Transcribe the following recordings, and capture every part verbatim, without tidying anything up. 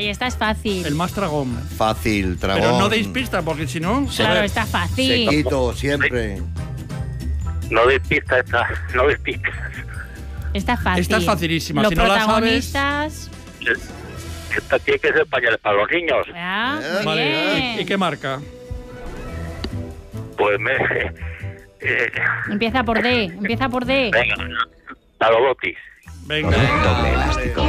Ahí está, es fácil. El más tragón. Fácil, tragón. Pero no deis pistas, porque si no... Claro, está fácil. Sequito, siempre. No deis pistas, está, no deis pistas. Está fácil. Esta es facilísima. Los Si no la sabes... protagonistas... Esta tiene que ser pañales para los niños. Ah, muy Vale, bien. ¿y, ¿y qué marca? Pues me... Eh, Empieza por D, empieza por D. venga, la Dodotis. Venga. Doble elástico.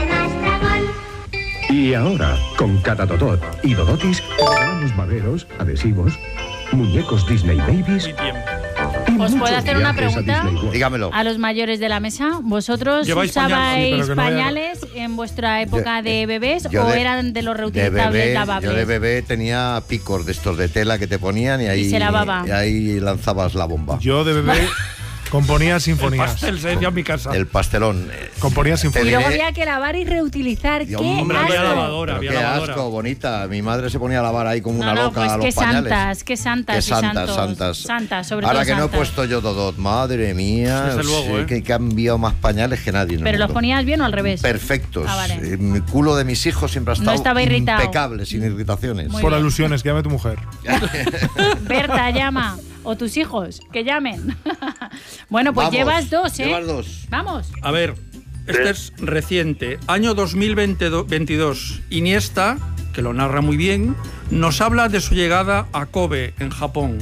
Y ahora, con cada Dodot y Dodotis, te regalamos baberos, adhesivos, muñecos Disney Babies. Muy bien. y ¿Os puedo muchos hacer una viajes a pregunta? Disney World. Dígamelo. A los mayores de la mesa, ¿vosotros Lleváis pañal, usabais sí, pero que no vaya- pañales en vuestra época Yo- de bebés yo o de- eran de los De reutilizables bebé, lavables? yo de bebé tenía picos de estos de tela que te ponían y ahí, se lavaba. y ahí lanzabas la bomba. Yo de bebé componía El sinfonías. pastel se decía en mi casa. El pastelón. eh, Componía Y sinfonías. luego diré- había que lavar y reutilizar. Y, ¡Qué hombre, había asco! lavadora. pero había qué lavadora. asco, bonita. Mi madre se ponía a lavar ahí como No, una no, loca pues a qué los pañales. santas, qué santas Qué y santas, santos. santas. Santas, sobre Ahora todo que no he santas. puesto yo Dodot, madre mía, Desde luego, sí, ¿eh? que he cambiado más pañales que nadie. en el ¿Pero los mundo. ponías bien o al revés? Perfectos. Ah, vale. Eh, Mi culo de mis hijos siempre ha No estado estaba irritado. impecable, sin irritaciones. Muy Por bien. alusiones, que llame tu mujer. Berta, llama. O tus hijos, que llamen. Bueno, pues Vamos, llevas dos, ¿eh? Llevas dos. Vamos. A ver, este es reciente. Año dos mil veintidós. Iniesta, que lo narra muy bien, nos habla de su llegada a Kobe, en Japón.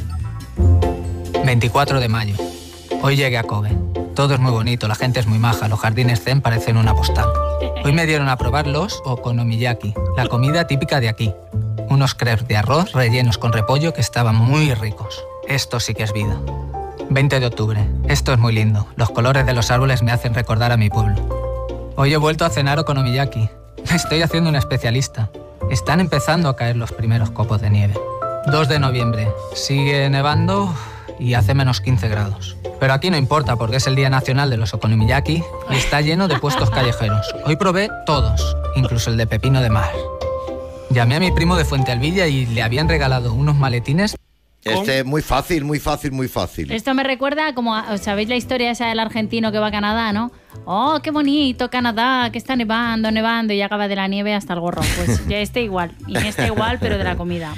veinticuatro de mayo. Hoy llegué a Kobe. Todo es muy bonito, la gente es muy maja, los jardines zen parecen una postal. Hoy me dieron a probar los okonomiyaki, la comida típica de aquí. Unos crepes de arroz rellenos con repollo que estaban muy ricos. Esto sí que es vida. veinte de octubre. Esto es muy lindo. Los colores de los árboles me hacen recordar a mi pueblo. Hoy he vuelto a cenar okonomiyaki. Me estoy haciendo una especialista. Están empezando a caer los primeros copos de nieve. dos de noviembre. Sigue nevando y hace menos quince grados. Pero aquí no importa porque es el Día Nacional de los Okonomiyaki y está lleno de puestos callejeros. Hoy probé todos, incluso el de pepino de mar. Llamé a mi primo de Fuente Alvilla y le habían regalado unos maletines. Este muy fácil, muy fácil, muy fácil. Esto me recuerda como, a- ¿sabéis la historia esa del argentino que va a Canadá, no? Oh, qué bonito Canadá, que está nevando, nevando y acaba de la nieve hasta el gorro. Pues ya este igual, y este igual, pero de la comida.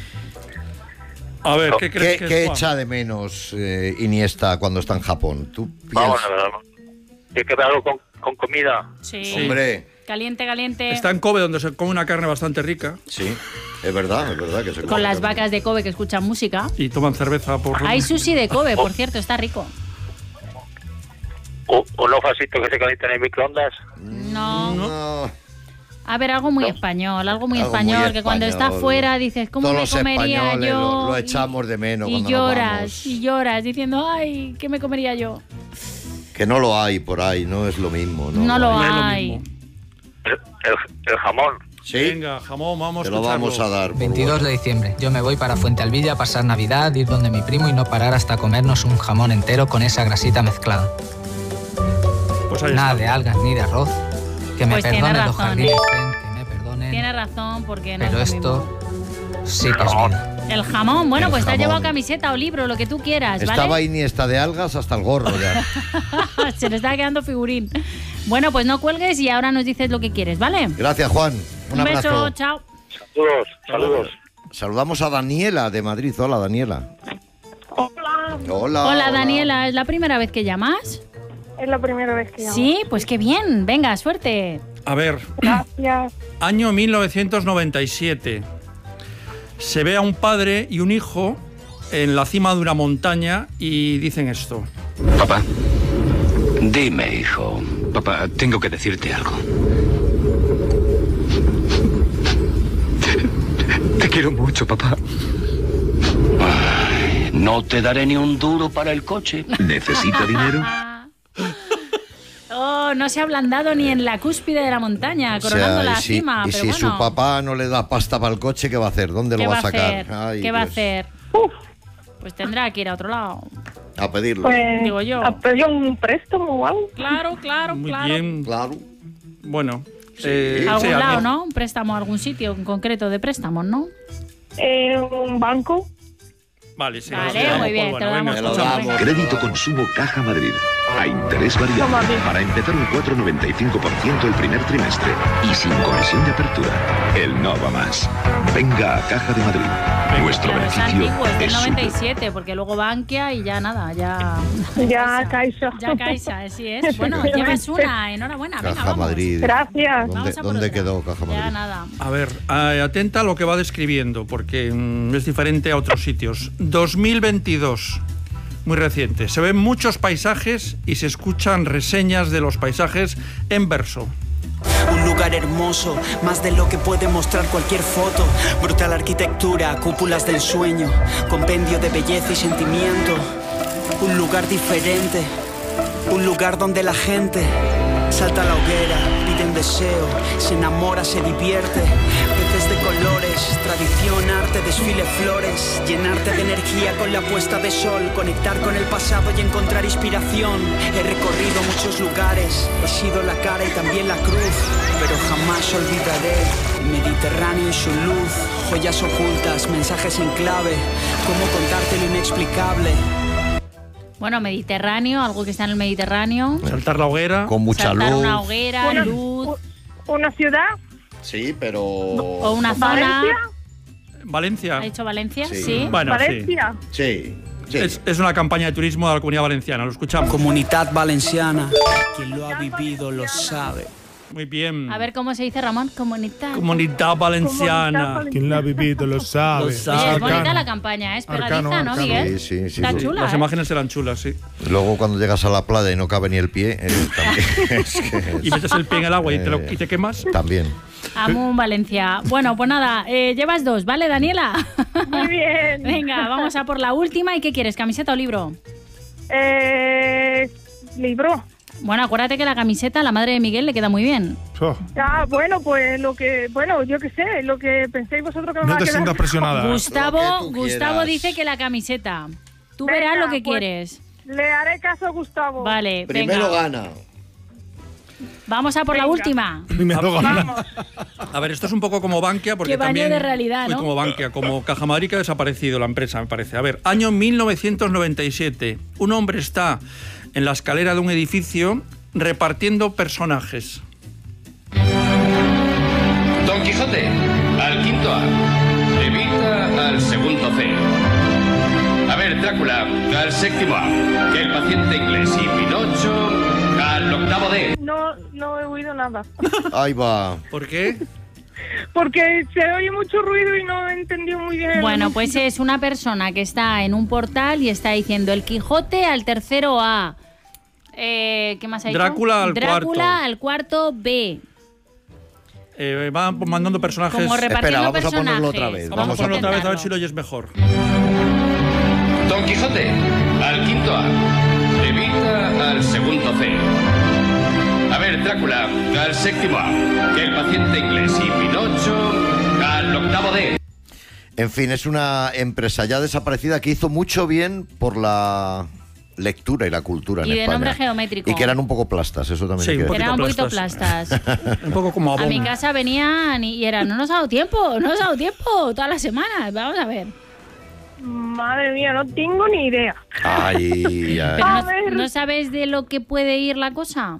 A ver, ¿qué crees ¿Qué, que qué es, Juan? echa de menos eh, Iniesta cuando está en Japón? ¿Tú Vamos, piensas? tiene que ver algo con, con comida. Sí. Hombre, Caliente, caliente. Está en Kobe, donde se come una carne bastante rica sí, es verdad, es verdad que se Con come las carne. vacas de Kobe que escuchan música. y toman cerveza por... Hay sushi de Kobe, por cierto, está rico. O, o los vasitos que se calientan en el microondas. No. No, A ver, algo muy español, algo muy Algo muy español, que cuando está español. fuera dices, ¿cómo Todos me los comería españoles yo? lo- lo Y- echamos de menos Y cuando nos lloras, vamos. y lloras, diciendo, ay, ¿qué me comería yo? que no lo hay por ahí, no es lo mismo. No, No lo no es lo hay. mismo. El, el- el jamón. Sí, Venga, jamón, vamos te a lo escucharlo. vamos a dar. por veintidós de diciembre. Yo me voy para Fuente Alvilla a pasar Navidad, ir donde mi primo y no parar hasta comernos un jamón entero con esa grasita mezclada. Pues ahí Nada está. de algas ni de arroz. Que me Pues tiene perdonen los razón. jardines zen, que me perdonen. Tiene razón, porque no Pero es lo esto sí que es vida. mismo. El jamón, bueno, El pues te has jamón. llevado camiseta o libro, lo que tú quieras, ¿vale? Estaba Iniesta de algas hasta el gorro ya. Se le está quedando figurín. Bueno, pues no cuelgues y ahora nos dices lo que quieres, ¿vale? Gracias, Juan. Un, Un abrazo. beso, chao. Saludos, saludos. Saludamos a Daniela de Madrid. Hola, Daniela. Hola, Hola. Hola, Daniela, ¿es la primera vez que llamas? es la primera vez que llamo. Sí, pues qué bien, venga, suerte. A ver, Gracias. año mil novecientos noventa y siete. Se ve a un padre y un hijo en la cima de una montaña y dicen esto. Papá, dime, hijo. Papá, tengo que decirte algo. Te quiero mucho, papá. Ay, no te daré ni un duro para el coche. ¿Necesita dinero? Oh, no se ha ablandado ni en la cúspide de la montaña, O sea, coronando la y si, cima. y pero si bueno, su papá no le da pasta para el coche, ¿qué va a hacer? ¿Dónde ¿qué lo va va a sacar? hacer? Ay, ¿Qué va a Dios. hacer? Pues tendrá que ir a otro lado. A pedirlo. Pues, Digo yo. ¿a pedir un préstamo o algo? Claro, claro, Muy claro. bien. Claro. Bueno. eh, Algún sí, lado, al- ¿no? Un préstamo, algún sitio en concreto de préstamos, ¿no? Eh, un banco. Vale, sí. Vale, nos quedamos muy por- bien, bueno, te lo venga, damos Te lo por- escuchamos. damos. Crédito Consumo Caja Madrid. A interés variable. Toma, bien. Para empezar un cuatro coma noventa y cinco por ciento el primer trimestre. Y sin comisión de apertura. El Nova Más. Venga a Caja de Madrid. Nuestro Claro, es beneficio antiguo, es del es noventa y súper. siete, porque luego Bankia y ya nada, ya... Ya, Caixa. Ya Caixa, así es. Bueno, llevas una, enhorabuena, venga, Caja vamos. Madrid. Gracias. ¿Dónde, Vamos a por dónde otra. quedó Caja Madrid? Ya nada. A ver, eh, atenta a lo que va describiendo, porque mm, es diferente a otros sitios. dos mil veintidós, muy reciente. Se ven muchos paisajes y se escuchan reseñas de los paisajes en verso. Un lugar hermoso, más de lo que puede mostrar cualquier foto. Brutal arquitectura, cúpulas del sueño, compendio de belleza y sentimiento. Un lugar diferente, un lugar donde la gente salta a la hoguera, pide un deseo, se enamora, se divierte. Peces de colores, tradición, arte, desfile, flores. Llenarte de energía con la puesta de sol, conectar con el pasado y encontrar inspiración. He recorrido muchos lugares, he sido la cara y también la cruz, pero jamás olvidaré el Mediterráneo y su luz. Joyas ocultas, mensajes en clave, cómo contarte lo inexplicable. Bueno, Mediterráneo, algo que está en el Mediterráneo. Saltar la hoguera. Con mucha Saltar luz. una hoguera, Una- luz, ¿Una ciudad? Sí, pero... o una zona. ¿Valencia? Valencia. ¿Ha dicho Valencia? Sí. Sí. Bueno, sí. ¿Valencia? Sí, sí. Es, es una campaña de turismo de la Comunidad Valenciana, lo escuchamos. Comunidad Valenciana, quien lo ha vivido lo sabe. Muy bien. A ver cómo se dice, Ramón. Comunidad. Comunidad Valenciana. Comunidad Quien la ha vivido lo sabe. Lo Oye, sabe. es bonita Arcano. la campaña, ¿eh? Es pegadiza, Arcano, ¿no, arcano. Miguel? Sí, sí, sí, Está sí. chula, Las ¿eh? imágenes eran chulas, sí. Luego cuando llegas a la playa y no cabe ni el pie, eh, también, es que Y metes el pie en el agua y te, lo, Eh, y te quemas. también. Amun Valencia. Bueno, pues nada, eh, llevas dos, ¿vale, Daniela? Muy bien. Venga, vamos a por la última. ¿Y qué quieres, camiseta o libro? Eh, libro. Bueno, acuérdate que la camiseta a la madre de Miguel le queda muy bien. Oh, Ah, bueno, pues lo que, bueno, yo qué sé, lo que penséis vosotros que me no va a te quedar. sientas presionada. Gustavo, Lo que tú Gustavo quieras. dice que la camiseta. Tú Venga, verás lo que pues, quieres. Le haré caso a Gustavo. Vale, Primero venga. gana. Vamos a por la Venga. última. Primero gana. Vamos. A ver, esto es un poco como Bankia, porque Qué baño también... de realidad, Uy, ¿no? como Bankia, como Caja Madrid, que ha desaparecido la empresa, me parece. A ver, año mil novecientos noventa y siete. Un hombre está en la escalera de un edificio repartiendo personajes. Don Quijote, al quinto A. Evita al segundo C. A ver, Drácula, al séptimo A. Que el paciente inglés y Pinocho al octavo D. No, no he oído nada. Ahí va. ¿Por qué? Porque se oye mucho ruido y no he entendido muy bien. Bueno, pues es una persona que está en un portal y está diciendo el Quijote al tercero A. Eh, ¿Qué más hay? Drácula al Drácula cuarto. al cuarto B. Eh, van mandando personajes. Como repartiendo Espera, vamos a personajes. ponerlo otra vez. Vamos a Vamos ponerlo a otra vez a ver intentarlo. si lo oyes mejor. Don Quijote, al quinto A. Evita al segundo C. A ver, Drácula, al séptimo A. Que el paciente inglés y Pinocho al octavo D. En fin, es una empresa ya desaparecida que hizo mucho bien por la lectura y la cultura en Y de España. nombre geométrico. Y que eran un poco plastas, eso también Sí, hay que un decir. Era un poquito plastas. plastas. Un poco como A Avon. mi casa venían y y era, no nos ha dado tiempo, no nos ha dado tiempo, todas las semanas, vamos a ver. Madre mía, no tengo ni idea. Ay, ay. Pero A no, ver. ¿no sabes de lo que puede ir la cosa?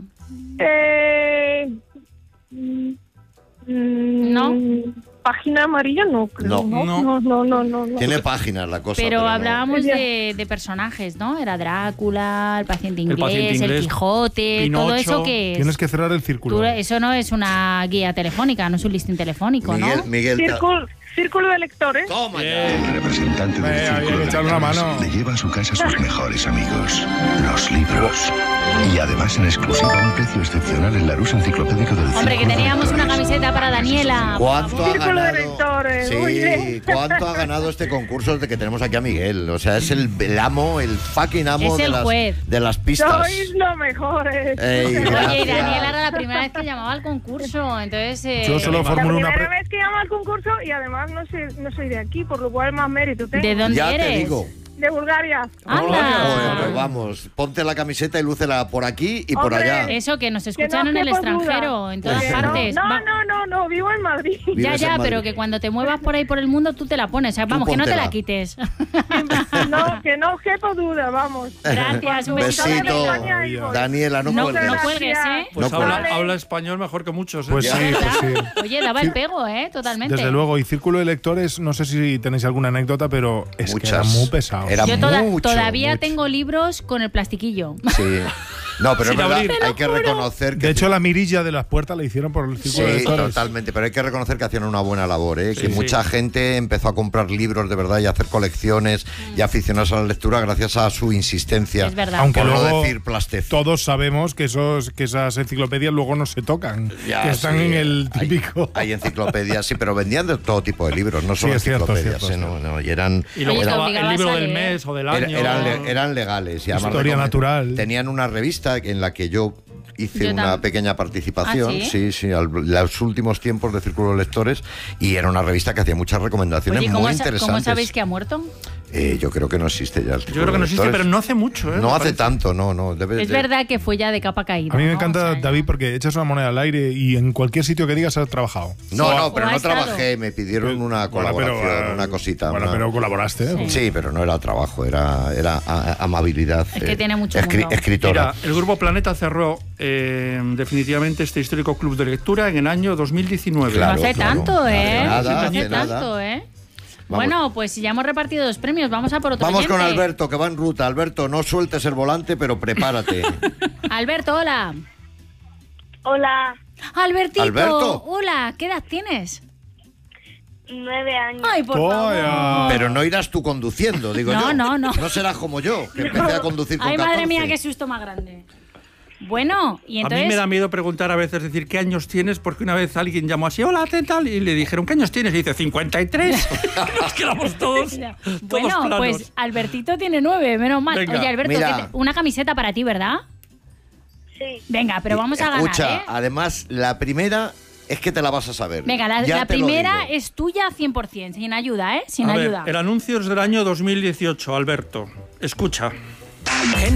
Eh, mm, mm, ¿No? Página amarilla no creo. No. No, No. no, no, no. no, no. Tiene páginas la cosa. Pero no. hablábamos Ya. de, de personajes, ¿no? Era Drácula, el paciente El inglés, el, paciente inglés, Quijote, Pinocho. todo eso que es. Tienes que cerrar el círculo. Tú- eso no es una guía telefónica, no es un listín telefónico, Miguel, ¿no? Miguel. ta- Círculo, círculo de lectores. Toma Bien. El representante del Eh, había círculo que de echarle una lectores mano. le lleva a su casa sus mejores amigos, los libros. Y además en exclusiva a un precio excepcional el Larousse enciclopédico del Hombre, que Círculo de teníamos una Lectores. camiseta para Daniela. por ¿Cuánto favor. ha Círculo de ganado? lectores, muy Sí, bien. ¿cuánto ha ganado este concurso desde que tenemos aquí a Miguel? O sea, es el, el amo, el fucking amo Es de el las, juez. de las pistas. Sois los mejores. Ey, Oye, y gracias. Daniela era la primera vez que llamaba al concurso, entonces... eh, Yo solo La formulo una primera pre- vez que llamo al concurso y además no, sé, no soy de aquí, por lo cual más mérito tengo. ¿De dónde Ya eres? te digo. De Bulgaria. Joder, Anda. pues vamos, ponte la camiseta y lúcela por aquí y por Hombre. allá. Eso, que nos Que escuchan no en el quepa duda. extranjero, en todas Pues Que no, partes. No, Va- no, no, no, vivo en Madrid. Ya, ya, pero que cuando te muevas por ahí por el mundo tú te la pones. O sea, vamos, que no te la quites. No, que no quepo duda, vamos. Gracias, un besito. Daniela, no, no cuelgues. No cuelgues, ¿eh? Pues No habla, cuelgues. habla español mejor que muchos. ¿eh? Pues sí, pues sí. Oye, daba el pego, ¿eh? Totalmente. Desde luego, y Círculo de Lectores, no sé si tenéis alguna anécdota, pero es Muchas. que era muy pesado. Era Yo toda- mucho, todavía mucho. tengo libros con el plastiquillo. Sí. No, pero Sin es verdad, abrir. hay que reconocer que... De hecho, la mirilla de las puertas la hicieron por el Círculo de Sí, Lectores. totalmente, pero hay que reconocer que hacían una buena labor, ¿eh? Sí, que sí. mucha gente empezó a comprar libros de verdad y a hacer colecciones y a aficionarse a la lectura gracias a su insistencia. Es verdad. Aunque por no luego decir plastez. todos sabemos que esos que esas enciclopedias luego no se tocan, Ya, que están sí, en el hay- típico. Hay, enciclopedias, sí, pero vendían de todo tipo de libros, no solo es cierto, enciclopedias, es cierto, ¿eh? es No, no, y eran, Y luego Oye, te estaba el obligabas libro a del leer. mes o del era- año. eran, le- eran legales. Y además Historia recome- natural. Tenían una revista en la que yo hice Yo una tam- pequeña participación, ¿Ah, sí? sí, sí, al- los últimos tiempos de Círculo de Lectores, y era una revista que hacía muchas recomendaciones Oye, muy ¿cómo, sa- interesantes. ¿cómo sabéis que ha muerto? Eh, yo creo que no existe ya el Yo Círculo creo que de no existe, Lectores. pero no hace mucho, ¿eh? No Me hace parece. tanto, no, no. Debe, Es de- verdad que fue ya de capa caída. A mí me ¿no? encanta, O sea, David, porque echas una moneda al aire y en cualquier sitio que digas has trabajado. No, Sí, no, o pero ha no estado. trabajé, me pidieron una Bueno, pero, colaboración, eh, una cosita. Bueno, una- pero colaboraste, ¿eh? Sí, pero no era trabajo, era, era a- a- amabilidad. Es que eh, tiene mucho mundo. Escritora. Mira, el Grupo Planeta cerró eh, definitivamente este histórico club de lectura en el año dos mil diecinueve. Claro, no hace claro. tanto, ¿eh? Hace nada, no hace hace nada. tanto, ¿eh? Vamos. Bueno, pues ya hemos repartido dos premios. Vamos a por otro Vamos con oyente. Alberto, que va en ruta. Alberto, no sueltes el volante, pero prepárate. Alberto, hola. Hola, Albertito, Alberto. hola. ¿Qué edad tienes? nueve años. Ay, por Vaya. favor. Pero no irás tú conduciendo, digo No, yo. no, no. No serás como yo, que empecé a conducir con Ay, madre catorce. mía, qué susto más grande. Bueno, y A entonces... mí me da miedo preguntar a veces, decir, ¿qué años tienes? Porque una vez alguien llamó así, hola, ¿qué tal? Y le dijeron, ¿qué años tienes? Y dice, cincuenta y tres. Nos quedamos todos, todos Bueno, planos. pues Albertito tiene nueve, menos mal. Venga. Oye, Alberto, Mira. ¿qué te- una camiseta para ti, ¿verdad? Sí. Venga, pero vamos a Escucha, ganar, ¿eh? además, la primera es que te la vas a saber. Venga, la, Ya la te lo primera digo. es tuya cien por ciento, sin ayuda, ¿eh? Sin A ver, ayuda. el anuncio es del año dos mil dieciocho, Alberto. Escucha.